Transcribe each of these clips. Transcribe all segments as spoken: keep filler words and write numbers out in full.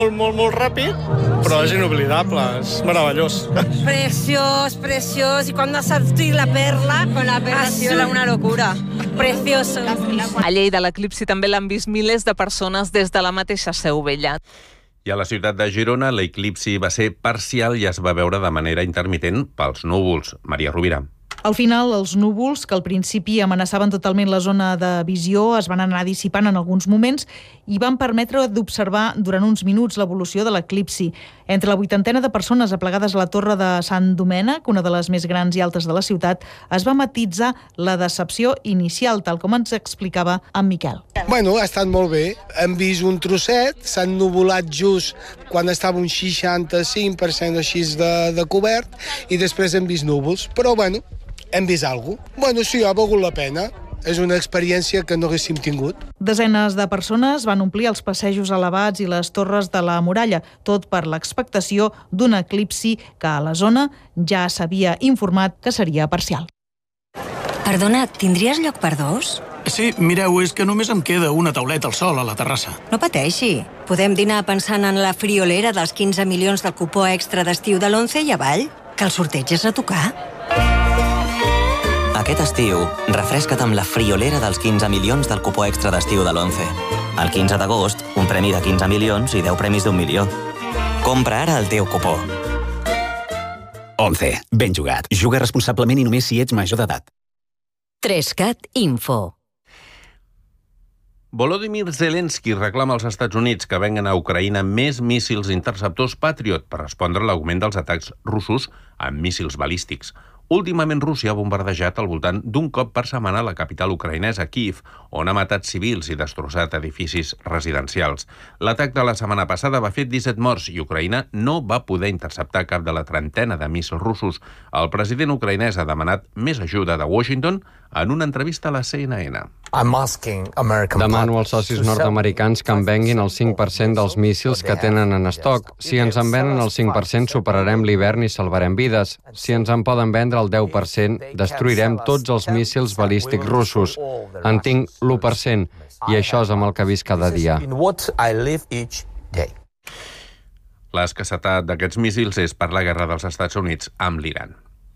Molt, molt, molt ràpid, però és inoblidable, és meravellós. Preciós, preciós, y cuando ha salido la perla, con la perla ha sido una locura. Precioso. A Lleida l'eclipsi també l'han vist milers de persones des de la mateixa Seu Vella. I a la ciutat de Girona l'eclipsi va ser parcial i es va veure de manera intermitent pels núvols. Maria Rovira. Al final, els núvols, que al principi amenaçaven totalment la zona de visió, es van anar dissipant en alguns moments i van permetre d'observar durant uns minuts l'evolució de l'eclipsi. Entre la vuitantena de persones aplegades a la torre de Sant Domènec, una de les més grans i altes de la ciutat, es va matitzar la decepció inicial, tal com ens explicava en Miquel. Bueno, ha estat molt bé. Hem vist un trosset, s'ha ennuvolat just quan estava un seixanta-cinc per cent així de, de cobert i després hem vist núvols. Però, bueno, hem vist alguna cosa. Bueno, sí, ha valgut la pena. És una experiència que no haguéssim tingut. Desenes de persones van omplir els passejos elevats i les torres de la muralla, tot per l'expectació d'un eclipsi que a la zona ja s'havia informat que seria parcial. Perdona, tindries lloc per dos? Sí, mireu, és que només em queda una tauleta al sol a la terrassa. No pateixi. Podem dinar pensant en la friolera dels quinze milions del cupó extra d'estiu de l'Once i avall, que el sorteig és a tocar. Aquest estiu, refresca't amb la friolera dels quinze milions del cupó extra d'estiu de l'Once. El quinze d'agost, un premi de quinze milions i deu premis d'un milió. Compra ara el teu cupó. Once. Ben jugat. Juga responsablement i només si ets major d'edat. tres cat Info. Volodymyr Zelensky reclama als Estats Units que venguen a Ucraïna més míssils interceptors Patriot per respondre a l'augment dels atacs russos amb míssils balístics. Últimament, Rússia ha bombardejat al voltant d'un cop per setmana la capital ucraïnesa, Kíev, on ha matat civils i destrossat edificis residencials. L'atac de la setmana passada va fer disset morts i Ucraïna no va poder interceptar cap de la trentena de míssils russos. El president ucraïnès ha demanat més ajuda de Washington en una entrevista a la C N N. Demano als socis nord-americans que en venguin el cinc per cent dels míssils que tenen en estoc. Si ens en venen el cinc per cent, superarem l'hivern i salvarem vides. Si ens en poden vendre el deu per cent, destruirem tots els míssils balístics russos. En tinc l'u per cent i això és amb el que visc cada dia. L'escassetat d'aquests míssils és per la guerra dels Estats Units amb l'Iran.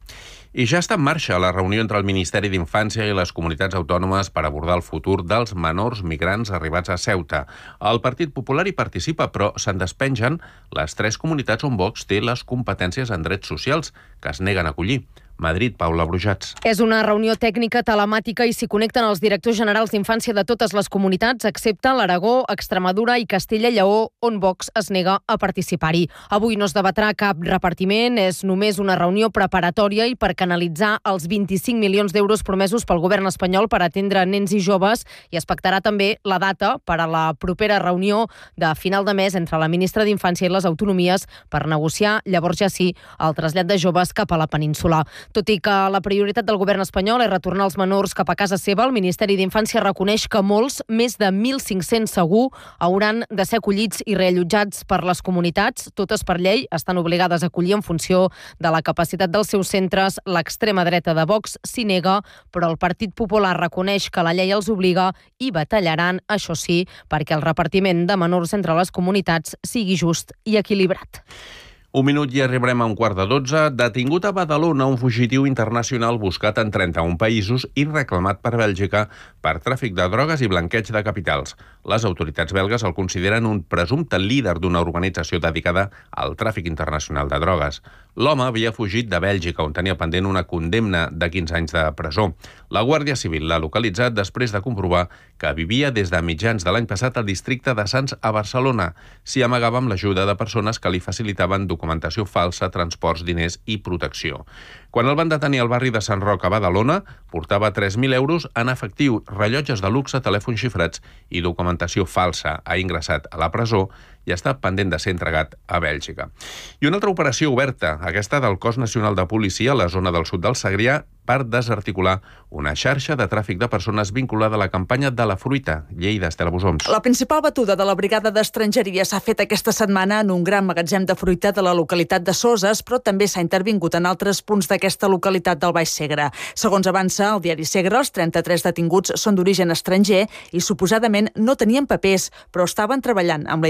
I ja està en marxa la reunió entre el Ministeri d'Infància i les comunitats autònomes per abordar el futur dels menors migrants arribats a Ceuta. El Partit Popular hi participa, però se'n despengen les tres comunitats on Vox té les competències en drets socials, que es neguen a acollir. Madrid, Paula Brujats. És una reunió tècnica telemàtica i s'hi connecten els directors generals d'infància de totes les comunitats, excepte l'Aragó, Extremadura i Castella i Lleó, on Vox es nega a participar-hi. Avui no es debatrà cap repartiment, és només una reunió preparatòria i per canalitzar els vint-i-cinc milions d'euros promesos pel govern espanyol per atendre nens i joves, i es pactarà també la data per a la propera reunió de final de mes entre la ministra d'Infància i les autonomies per negociar, llavors ja sí, el trasllat de joves cap a la península. Tot i que la prioritat del govern espanyol és retornar els menors cap a casa seva, el Ministeri d'Infància reconeix que molts, més de mil cinc-cents segur, hauran de ser acollits i reallotjats per les comunitats. Totes per llei estan obligades a acollir en funció de la capacitat dels seus centres. L'extrema dreta de Vox s'hi nega, però el Partit Popular reconeix que la llei els obliga i batallaran, això sí, perquè el repartiment de menors entre les comunitats sigui just i equilibrat. Un minut i arribarem a un quart de dotze. Detingut a Badalona un fugitiu internacional buscat en trenta-un països i reclamat per Bèlgica per tràfic de drogues i blanqueig de capitals. Les autoritats belgues el consideren un presumpte líder d'una organització dedicada al tràfic internacional de drogues. L'home havia fugit de Bèlgica, on tenia pendent una condemna de quinze anys de presó. La Guàrdia Civil l'ha localitzat després de comprovar que vivia des de mitjans de l'any passat al districte de Sants a Barcelona. S'hi amagava amb l'ajuda de persones que li facilitaven documentació falsa, transports, diners i protecció. Quan el van detenir al barri de Sant Roc a Badalona, portava tres mil euros en efectiu, rellotges de luxe, telèfons xifrats i documentació falsa. Ha ingressat a la presó i està pendent de ser entregat a Bèlgica. I una altra operació oberta, aquesta del Cos Nacional de Policia a la zona del sud del Segrià, per desarticular una xarxa de tràfic de persones vinculada a la campanya de la fruita. Lleida, Estela Bosoms. La principal batuda de la Brigada d'Estrangeria s'ha fet aquesta setmana en un gran magatzem de fruita de la localitat de Soses, però també s'ha intervingut en altres punts d'aquesta localitat del Baix Segre. Segons avança el diari Segre, els trenta-tres detinguts són d'origen estranger i suposadament no tenien papers, però estaven treballant amb la identitat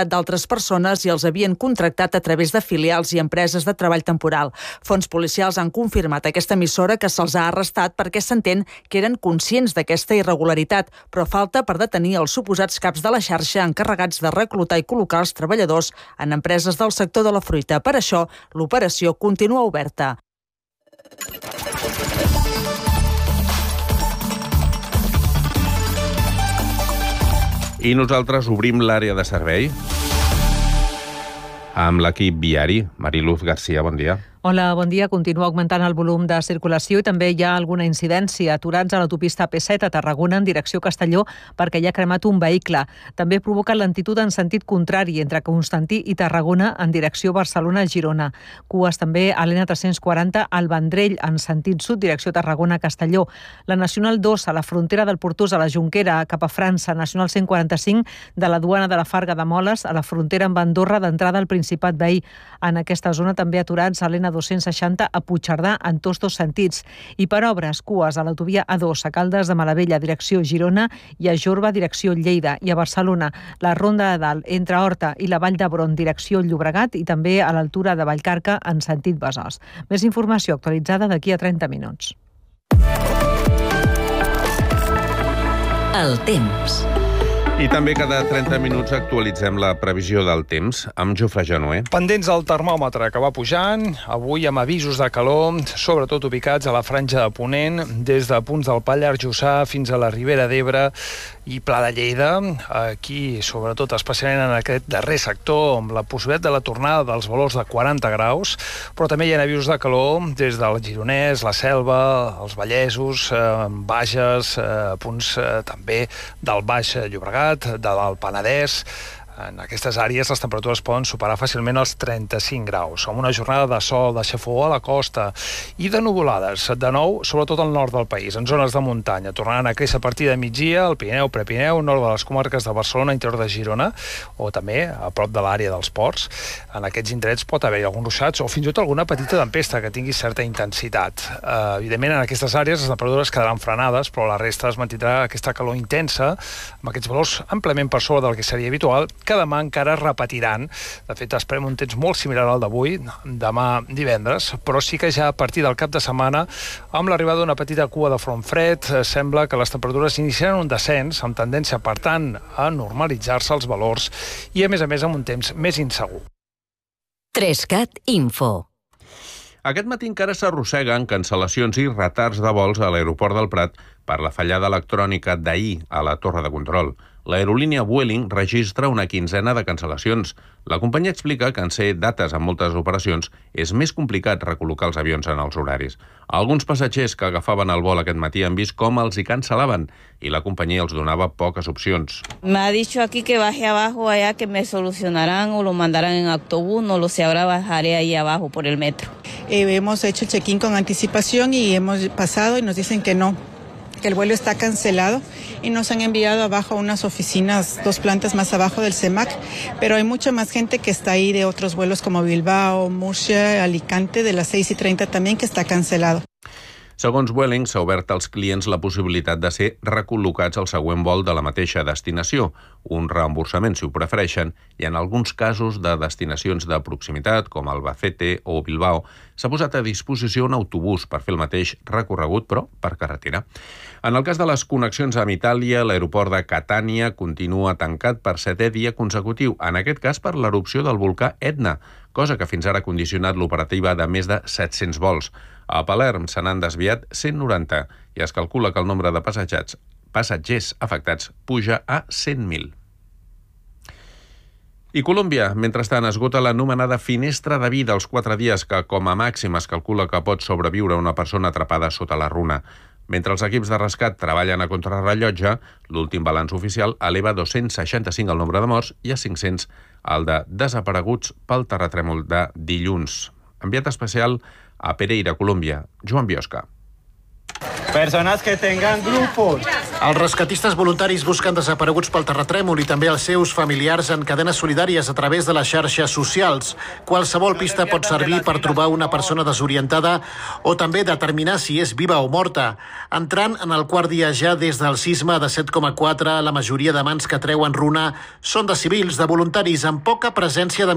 identitat d'altres persones i els havien contractat a través de filials i empreses de treball temporal. Fons policials han confirmat a aquesta emissora que se'ls ha arrestat perquè s'entén que eren conscients d'aquesta irregularitat, però falta per detenir els suposats caps de la xarxa encarregats de reclutar i col·locar els treballadors en empreses del sector de la fruita. Per això, l'operació continua oberta. I nosaltres obrim l'àrea de servei amb l'equip viari. Mariluz Garcia, bon dia. Hola, bon dia. Continua augmentant el volum de circulació i també hi ha alguna incidència. Aturats a l'autopista P set a Tarragona en direcció Castelló perquè hi ha cremat un vehicle. També provoca lentitud en sentit contrari entre Constantí i Tarragona en direcció Barcelona-Girona. Cues també a l'N tres-cents quaranta al Vendrell en sentit sud, direcció Tarragona-Castelló. La Nacional dos a la frontera del Portós a la Jonquera cap a França. Nacional cent quaranta-cinc de la duana de la Farga de Moles a la frontera amb Andorra d'entrada al Principat veí. En aquesta zona també aturats a l'N dos-cents seixanta a Puigcerdà en tots dos sentits. I per obres, cues a l'autovia A dos a Caldes de Malavella, direcció Girona, i a Jorba, direcció Lleida, i a Barcelona, la Ronda de Dalt, entre Horta i la Vall d'Hebron, direcció Llobregat, i també a l'altura de Vallcarca, en sentit Besòs. Més informació actualitzada d'aquí a trenta minuts. El temps. I també cada trenta minuts actualitzem la previsió del temps amb Jofre Genoé. Pendents al termòmetre que va pujant, avui amb avisos de calor, sobretot ubicats a la franja de Ponent, des de punts del Pallars Jussà fins a la Ribera d'Ebre i Pla de Lleida. Aquí, sobretot, especialment en aquest darrer sector, amb la possibilitat de la tornada dels valors de quaranta graus, però també hi ha avisos de calor des del Gironès, la Selva, els Vallesos, eh, Bages, eh, punts eh, també del Baix Llobregat, de l'Alt Penedès. En aquestes àrees les temperatures poden superar fàcilment els trenta-cinc graus, amb una jornada de sol, de xafogor a la costa i de nuvolades, de nou, sobretot al nord del país, en zones de muntanya. Tornaran a créixer a partir de migdia, al Pirineu, Prepirineu, nord de les comarques de Barcelona, interior de Girona, o també a prop de l'àrea dels ports. En aquests indrets pot haver-hi alguns ruixats o fins i tot alguna petita tempesta que tingui certa intensitat. Uh, evidentment, en aquestes àrees les temperatures quedaran frenades, però la resta es mantindrà aquesta calor intensa, amb aquests valors amplament per sobre del que seria habitual, que demà encara es repetiran. De fet, esperem un temps molt similar al d'avui, demà divendres, però sí que ja a partir del cap de setmana, amb l'arribada d'una petita cua de front fred, sembla que les temperatures iniciaran un descens, amb tendència, per tant, a normalitzar-se els valors i, a més a més, amb un temps més insegur. Trescat Info. Aquest matí encara s'arrosseguen cancel·lacions i retards de vols a l'aeroport del Prat per la fallada electrònica d'ahir a la torre de control. L'aerolínia Vueling registra una quinzena de cancel·lacions. La companyia explica que en ser dates amb moltes operacions és més complicat recol·locar els avions en els horaris. Alguns passatgers que agafaven el vol aquest matí han vist com els hi cancel·laven i la companyia els donava poques opcions. Me ha dicho aquí que baje abajo allá, que me solucionarán o lo mandarán en autobús, no lo sé, ahora bajaré ahí abajo por el metro. Eh, hemos hecho el check-in con anticipación y hemos pasado y nos dicen que no, que el vuelo está cancelado y nos han enviado abajo a unas oficinas, dos plantas más abajo del CEMAC, pero hay mucha más gente que está ahí de otros vuelos como Bilbao, Murcia, Alicante, de las seis y treinta también, que está cancelado. Segons Vueling, s'ha obert als clients la possibilitat de ser recol·locats al següent vol de la mateixa destinació, un reemborsament si ho prefereixen, i en alguns casos de destinacions de proximitat, com Albacete o Bilbao, s'ha posat a disposició un autobús per fer el mateix recorregut, però per carretera. En el cas de les connexions amb Itàlia, l'aeroport de Catània continua tancat per setè dia consecutiu, en aquest cas per l'erupció del volcà Etna, cosa que fins ara ha condicionat l'operativa de més de set-cents vols. A Palerm se n'han desviat cent noranta i es calcula que el nombre de passatgers, passatgers afectats puja a cent mil. I Colòmbia, mentrestant, esgota l'anomenada finestra de vida als quatre dies que, com a màxim, es calcula que pot sobreviure una persona atrapada sota la runa. Mentre els equips de rescat treballen a contrarrellotge, l'últim balanç oficial eleva a dos-cents seixanta-cinc el nombre de morts i a cinc-cents el de desapareguts pel terratrèmol de dilluns. Enviat especial a Pereira, Colòmbia, Joan Biosca. Personas que tengan grupos. Els rescatistes voluntaris busquen desapareguts pel terratrèmol i també els seus familiars en cadenes solidàries a través de les xarxes socials. Qualsevol pista pot servir per trobar una persona desorientada o també determinar si és viva o morta. Entrant en el quart dia ja des del sisme de set coma quatre, la majoria de mans que treuen runa són de civils, de voluntaris, amb poca presència de